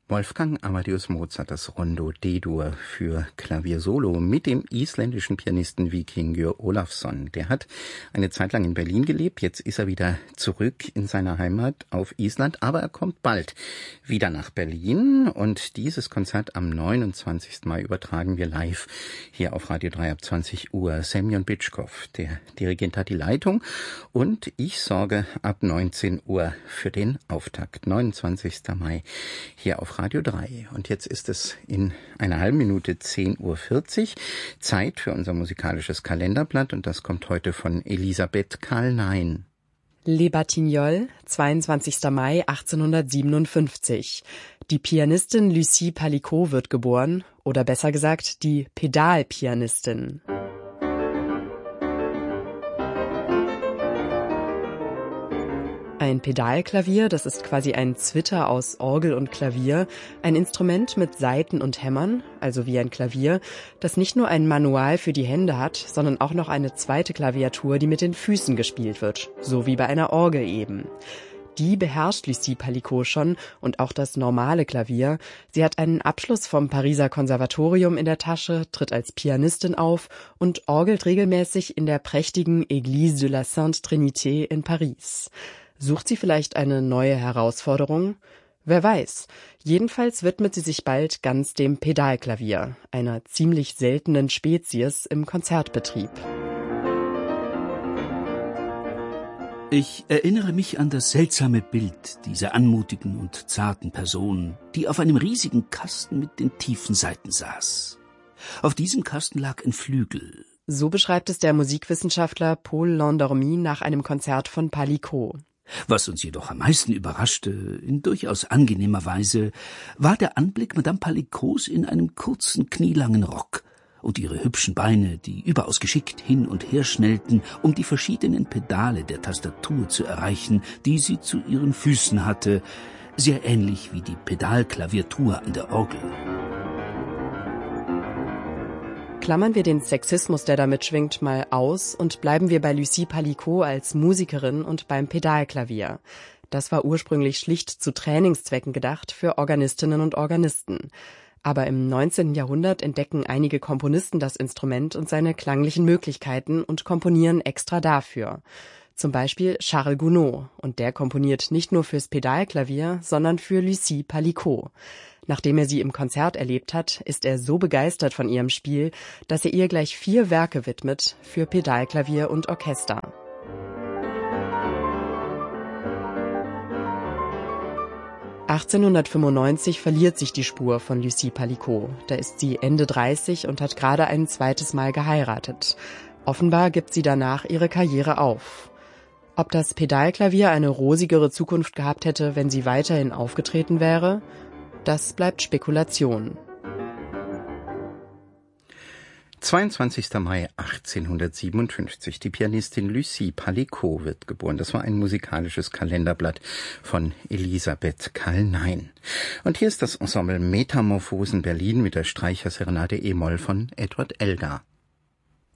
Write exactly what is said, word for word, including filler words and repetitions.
Wolfgang Amadeus Mozart, das Rondo D-Dur für Klavier Solo mit dem isländischen Pianisten Víkingur Ólafsson. Der hat eine Zeit lang in Berlin gelebt, jetzt ist er wieder zurück in seiner Heimat auf Island, aber er kommt bald wieder nach Berlin und dieses Konzert am neunundzwanzigsten Mai übertragen wir live hier auf Radio drei ab zwanzig Uhr. Semyon Bitschkov, der Dirigent, hat die Leitung und ich sorge ab neunzehn Uhr für den Auftakt. neunundzwanzigsten Mai hier auf Radio drei. Und jetzt ist es in einer halben Minute zehn Uhr vierzig. Zeit für unser musikalisches Kalenderblatt und das kommt heute von Elisabeth Karl-Nein. Les Batignolles, zweiundzwanzigsten Mai achtzehnhundertsiebenundfünfzig. Die Pianistin Lucie Palicot wird geboren, oder besser gesagt die Pedalpianistin. Ein Pedalklavier, das ist quasi ein Zwitter aus Orgel und Klavier, ein Instrument mit Saiten und Hämmern, also wie ein Klavier, das nicht nur ein Manual für die Hände hat, sondern auch noch eine zweite Klaviatur, die mit den Füßen gespielt wird, so wie bei einer Orgel eben. Die beherrscht Lucie Palicot schon und auch das normale Klavier. Sie hat einen Abschluss vom Pariser Konservatorium in der Tasche, tritt als Pianistin auf und orgelt regelmäßig in der prächtigen Église de la Sainte Trinité in Paris. Sucht sie vielleicht eine neue Herausforderung? Wer weiß. Jedenfalls widmet sie sich bald ganz dem Pedalklavier, einer ziemlich seltenen Spezies im Konzertbetrieb. Ich erinnere mich an das seltsame Bild dieser anmutigen und zarten Person, die auf einem riesigen Kasten mit den tiefen Saiten saß. Auf diesem Kasten lag ein Flügel. So beschreibt es der Musikwissenschaftler Paul Landormy nach einem Konzert von Palicot. Was uns jedoch am meisten überraschte, in durchaus angenehmer Weise, war der Anblick Madame Palicots in einem kurzen, knielangen Rock und ihre hübschen Beine, die überaus geschickt hin und her schnellten, um die verschiedenen Pedale der Tastatur zu erreichen, die sie zu ihren Füßen hatte, sehr ähnlich wie die Pedalklaviatur an der Orgel. Klammern wir den Sexismus, der damit schwingt, mal aus und bleiben wir bei Lucie Palicot als Musikerin und beim Pedalklavier. Das war ursprünglich schlicht zu Trainingszwecken gedacht für Organistinnen und Organisten. Aber im neunzehnten Jahrhundert entdecken einige Komponisten das Instrument und seine klanglichen Möglichkeiten und komponieren extra dafür. Zum Beispiel Charles Gounod, und der komponiert nicht nur fürs Pedalklavier, sondern für Lucie Palicot. Nachdem er sie im Konzert erlebt hat, ist er so begeistert von ihrem Spiel, dass er ihr gleich vier Werke widmet für Pedalklavier und Orchester. achtzehnhundertfünfundneunzig verliert sich die Spur von Lucie Palicot. Da ist sie Ende dreißig und hat gerade ein zweites Mal geheiratet. Offenbar gibt sie danach ihre Karriere auf. Ob das Pedalklavier eine rosigere Zukunft gehabt hätte, wenn sie weiterhin aufgetreten wäre? Das bleibt Spekulation. zweiundzwanzigsten Mai achtzehnhundertsiebenundfünfzig. Die Pianistin Lucie Palicot wird geboren. Das war ein musikalisches Kalenderblatt von Elisabeth Karl-Nein. Und hier ist das Ensemble Metamorphosen Berlin mit der Streicherserenade E-Moll von Edward Elgar.